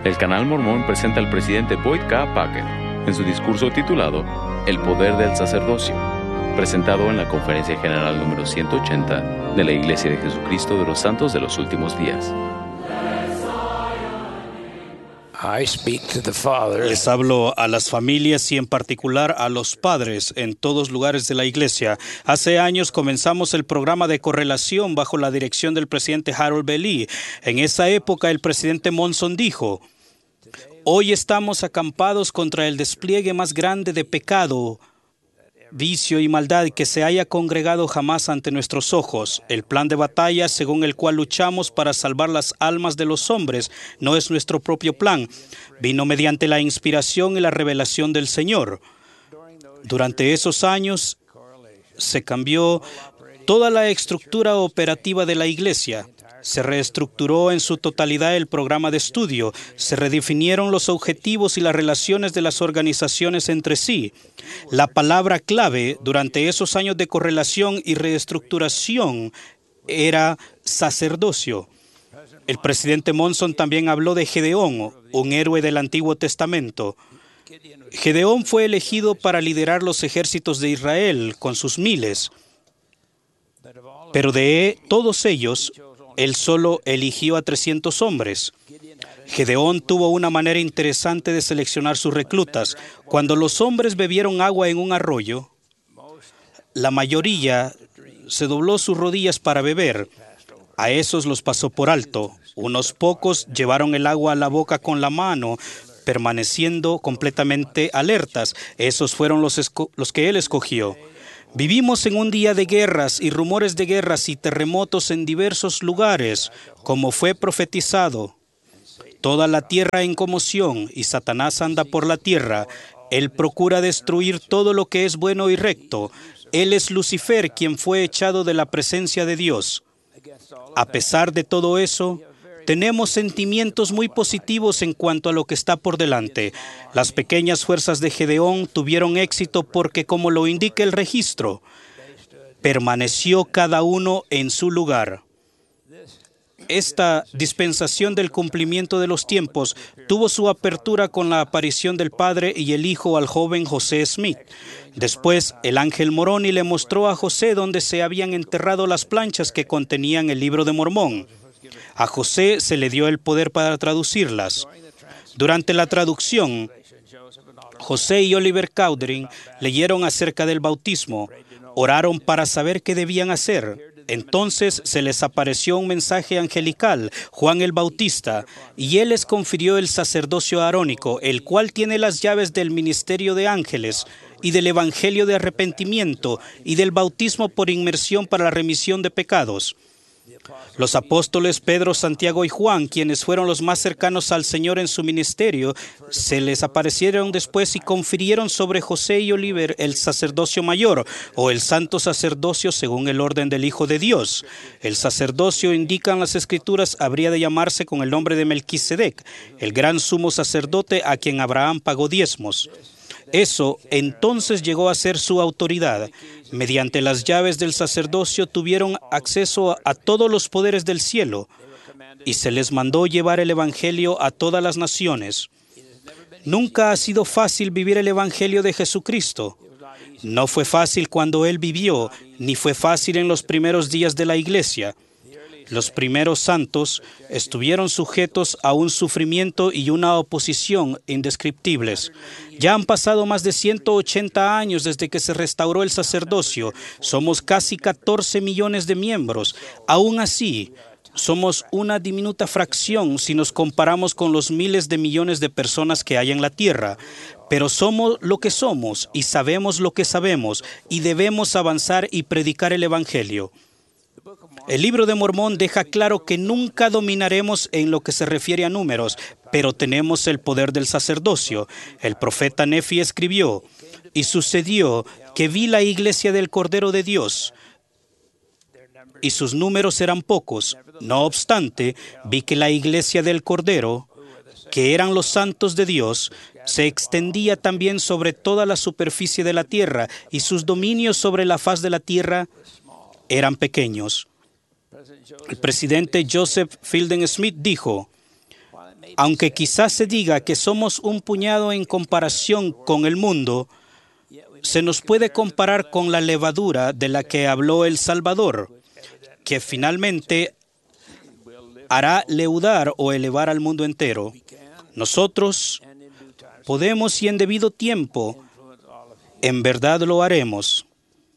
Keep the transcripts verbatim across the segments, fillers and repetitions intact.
El Canal Mormón presenta al presidente Boyd K. Packer en su discurso titulado El poder del sacerdocio, presentado en la Conferencia General número ciento ochenta de la Iglesia de Jesucristo de los Santos de los Últimos Días. Les hablo a las familias y en particular a los padres en todos lugares de la iglesia. Hace años comenzamos el programa de correlación bajo la dirección del presidente Harold B. Lee. En esa época el presidente Monson dijo: hoy estamos acampados contra el despliegue más grande de pecado, vicio y maldad que se haya congregado jamás ante nuestros ojos. El plan de batalla según el cual luchamos para salvar las almas de los hombres no es nuestro propio plan. Vino mediante la inspiración y la revelación del Señor. Durante esos años se cambió toda la estructura operativa de la iglesia. Se reestructuró en su totalidad el programa de estudio, se redefinieron los objetivos y las relaciones de las organizaciones entre sí. La palabra clave durante esos años de correlación y reestructuración era sacerdocio. El presidente Monson también habló de Gedeón, un héroe del Antiguo Testamento. Gedeón fue elegido para liderar los ejércitos de Israel con sus miles, pero de todos ellos, él solo eligió a trescientos hombres. Gedeón tuvo una manera interesante de seleccionar sus reclutas. Cuando los hombres bebieron agua en un arroyo, la mayoría se dobló sus rodillas para beber. A esos los pasó por alto. Unos pocos llevaron el agua a la boca con la mano, permaneciendo completamente alertas. Esos fueron los, esco- los que él escogió. Vivimos en un día de guerras y rumores de guerras y terremotos en diversos lugares, como fue profetizado. Toda la tierra en conmoción y Satanás anda por la tierra. Él procura destruir todo lo que es bueno y recto. Él es Lucifer, quien fue echado de la presencia de Dios. A pesar de todo eso, tenemos sentimientos muy positivos en cuanto a lo que está por delante. Las pequeñas fuerzas de Gedeón tuvieron éxito porque, como lo indica el registro, permaneció cada uno en su lugar. Esta dispensación del cumplimiento de los tiempos tuvo su apertura con la aparición del Padre y el Hijo al joven José Smith. Después, el ángel Moroni le mostró a José dónde se habían enterrado las planchas que contenían el Libro de Mormón. A José se le dio el poder para traducirlas. Durante la traducción, José y Oliver Cowdery leyeron acerca del bautismo, oraron para saber qué debían hacer. Entonces se les apareció un mensaje angelical, Juan el Bautista, y él les confirió el sacerdocio arónico, el cual tiene las llaves del ministerio de ángeles y del evangelio de arrepentimiento y del bautismo por inmersión para la remisión de pecados. Los apóstoles Pedro, Santiago y Juan, quienes fueron los más cercanos al Señor en su ministerio, se les aparecieron después y confirieron sobre José y Oliver el sacerdocio mayor o el santo sacerdocio según el orden del Hijo de Dios. El sacerdocio, indican las Escrituras, habría de llamarse con el nombre de Melquisedec, el gran sumo sacerdote a quien Abraham pagó diezmos. Eso entonces llegó a ser su autoridad. Mediante las llaves del sacerdocio tuvieron acceso a, a todos los poderes del cielo y se les mandó llevar el evangelio a todas las naciones. Nunca ha sido fácil vivir el evangelio de Jesucristo. No fue fácil cuando Él vivió, ni fue fácil en los primeros días de la iglesia. Los primeros santos estuvieron sujetos a un sufrimiento y una oposición indescriptibles. Ya han pasado más de ciento ochenta años desde que se restauró el sacerdocio. Somos casi catorce millones de miembros. Aún así, somos una diminuta fracción si nos comparamos con los miles de millones de personas que hay en la tierra. Pero somos lo que somos y sabemos lo que sabemos y debemos avanzar y predicar el evangelio. El libro de Mormón deja claro que nunca dominaremos en lo que se refiere a números, pero tenemos el poder del sacerdocio. El profeta Nefi escribió: y sucedió que vi la iglesia del Cordero de Dios, y sus números eran pocos. No obstante, vi que la iglesia del Cordero, que eran los santos de Dios, se extendía también sobre toda la superficie de la tierra, y sus dominios sobre la faz de la tierra eran pequeños. El presidente Joseph Fielding Smith dijo: Aunque quizás se diga que somos un puñado en comparación con el mundo, se nos puede comparar con la levadura de la que habló el Salvador, que finalmente hará leudar o elevar al mundo entero. Nosotros podemos y en debido tiempo, en verdad lo haremos.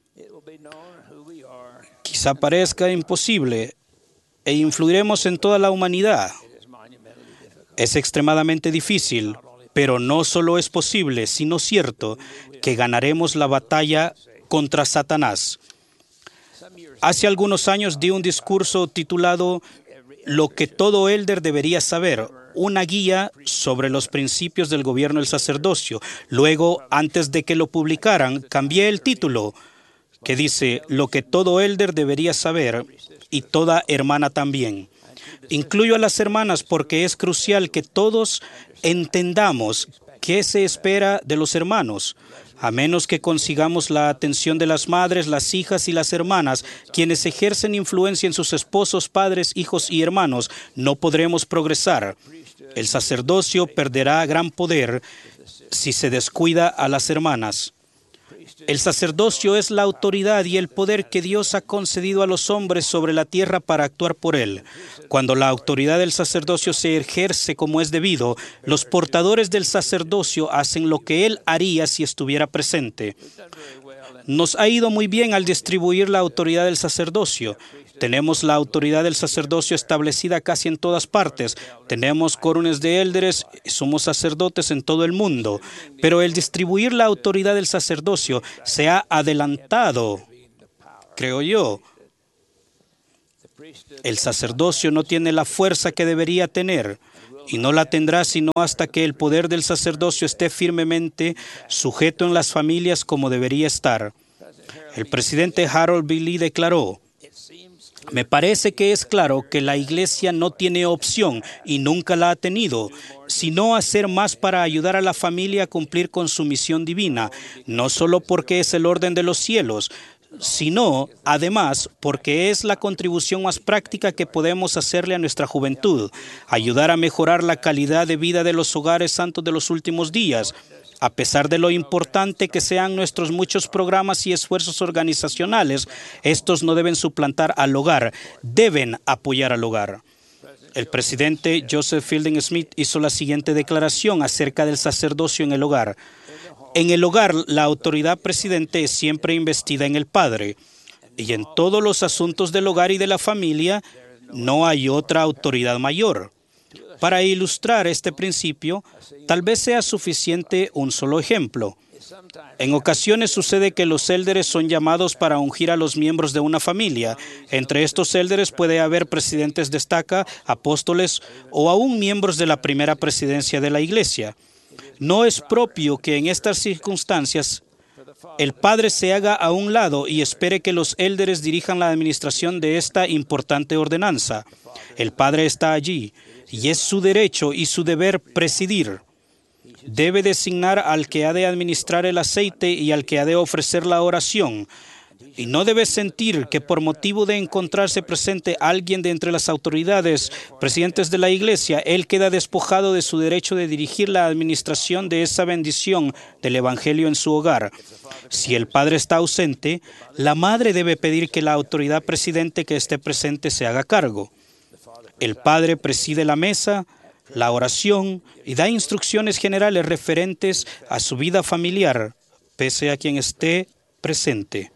Quizá parezca imposible e influiremos en toda la humanidad. Es extremadamente difícil, pero no solo es posible, sino cierto, que ganaremos la batalla contra Satanás. Hace algunos años di un discurso titulado Lo que todo élder debería saber, una guía sobre los principios del gobierno del sacerdocio. Luego, antes de que lo publicaran, cambié el título, que dice Lo que todo élder debería saber y toda hermana también. Incluyo a las hermanas porque es crucial que todos entendamos qué se espera de los hermanos. A menos que consigamos la atención de las madres, las hijas y las hermanas, quienes ejercen influencia en sus esposos, padres, hijos y hermanos, no podremos progresar. El sacerdocio perderá gran poder si se descuida a las hermanas. El sacerdocio es la autoridad y el poder que Dios ha concedido a los hombres sobre la tierra para actuar por Él. Cuando la autoridad del sacerdocio se ejerce como es debido, los portadores del sacerdocio hacen lo que Él haría si estuviera presente. Nos ha ido muy bien al distribuir la autoridad del sacerdocio. Tenemos la autoridad del sacerdocio establecida casi en todas partes. Tenemos corones de élderes, somos sacerdotes en todo el mundo. Pero el distribuir la autoridad del sacerdocio se ha adelantado, creo yo. El sacerdocio no tiene la fuerza que debería tener y no la tendrá sino hasta que el poder del sacerdocio esté firmemente sujeto en las familias como debería estar. El presidente Harold B. Lee declaró: me parece que es claro que la Iglesia no tiene opción, y nunca la ha tenido, sino hacer más para ayudar a la familia a cumplir con su misión divina, no solo porque es el orden de los cielos, sino, además, porque es la contribución más práctica que podemos hacerle a nuestra juventud, ayudar a mejorar la calidad de vida de los hogares santos de los últimos días. A pesar de lo importante que sean nuestros muchos programas y esfuerzos organizacionales, estos no deben suplantar al hogar, deben apoyar al hogar. El presidente Joseph Fielding Smith hizo la siguiente declaración acerca del sacerdocio en el hogar. En el hogar, la autoridad presidente es siempre investida en el padre, y en todos los asuntos del hogar y de la familia no hay otra autoridad mayor. Para ilustrar este principio, tal vez sea suficiente un solo ejemplo. En ocasiones sucede que los élderes son llamados para ungir a los miembros de una familia. Entre estos élderes puede haber presidentes de estaca, apóstoles o aún miembros de la primera presidencia de la iglesia. No es propio que en estas circunstancias el padre se haga a un lado y espere que los élderes dirijan la administración de esta importante ordenanza. El padre está allí y es su derecho y su deber presidir. Debe designar al que ha de administrar el aceite y al que ha de ofrecer la oración. Y no debe sentir que por motivo de encontrarse presente alguien de entre las autoridades, presidentes de la iglesia, él queda despojado de su derecho de dirigir la administración de esa bendición del evangelio en su hogar. Si el padre está ausente, la madre debe pedir que la autoridad presidente que esté presente se haga cargo. El padre preside la mesa, la oración y da instrucciones generales referentes a su vida familiar, pese a quien esté presente.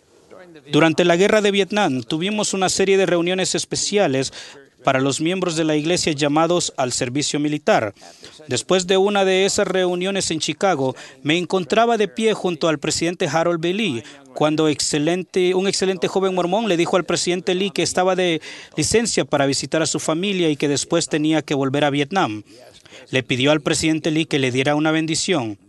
Durante la guerra de Vietnam tuvimos una serie de reuniones especiales para los miembros de la iglesia llamados al servicio militar. Después de una de esas reuniones en Chicago, me encontraba de pie junto al presidente Harold B. Lee, cuando excelente, un excelente joven mormón le dijo al presidente Lee que estaba de licencia para visitar a su familia y que después tenía que volver a Vietnam. Le pidió al presidente Lee que le diera una bendición.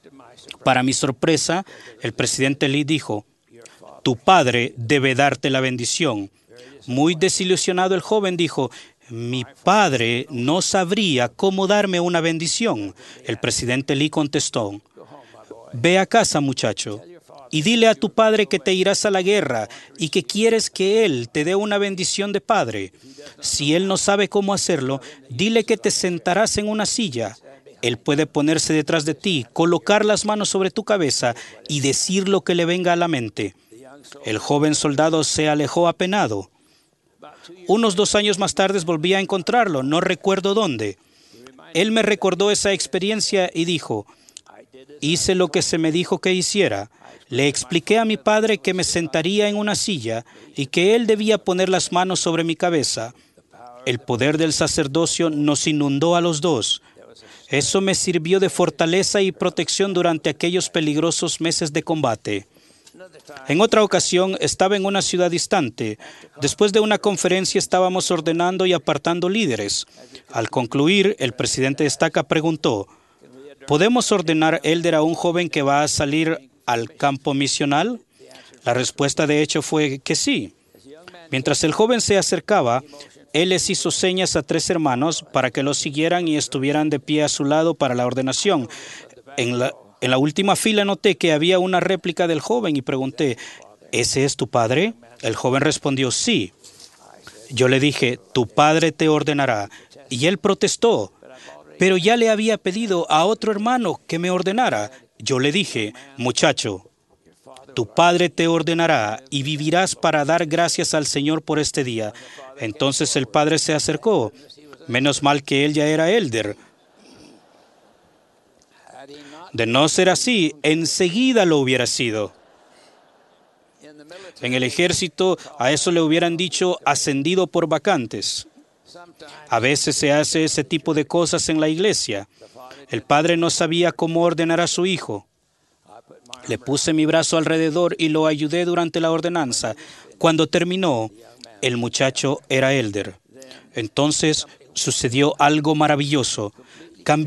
Para mi sorpresa, el presidente Lee dijo: tu padre debe darte la bendición. Muy desilusionado el joven dijo: mi padre no sabría cómo darme una bendición. El presidente Lee contestó: ve a casa, muchacho, y dile a tu padre que te irás a la guerra y que quieres que él te dé una bendición de padre. Si él no sabe cómo hacerlo, dile que te sentarás en una silla. Él puede ponerse detrás de ti, colocar las manos sobre tu cabeza y decir lo que le venga a la mente. El joven soldado se alejó apenado. Unos dos años más tarde volví a encontrarlo, no recuerdo dónde. Él me recordó esa experiencia y dijo: hice lo que se me dijo que hiciera. Le expliqué a mi padre que me sentaría en una silla y que él debía poner las manos sobre mi cabeza. El poder del sacerdocio nos inundó a los dos. Eso me sirvió de fortaleza y protección durante aquellos peligrosos meses de combate. En otra ocasión estaba en una ciudad distante. Después de una conferencia estábamos ordenando y apartando líderes. Al concluir, el presidente de estaca preguntó: ¿podemos ordenar élder a un joven que va a salir al campo misional? La respuesta de hecho fue que sí. Mientras el joven se acercaba, él les hizo señas a tres hermanos para que lo siguieran y estuvieran de pie a su lado para la ordenación. En la, en la última fila noté que había una réplica del joven y pregunté: ¿ese es tu padre? El joven respondió: sí. Yo le dije: tu padre te ordenará. Y él protestó: pero ya le había pedido a otro hermano que me ordenara. Yo le dije: muchacho, tu padre te ordenará y vivirás para dar gracias al Señor por este día. Entonces el padre se acercó. Menos mal que él ya era élder. De no ser así, enseguida lo hubiera sido. En el ejército, a eso le hubieran dicho ascendido por vacantes. A veces se hace ese tipo de cosas en la iglesia. El padre no sabía cómo ordenar a su hijo. Le puse mi brazo alrededor y lo ayudé durante la ordenanza. Cuando terminó, el muchacho era élder. Entonces sucedió algo maravilloso.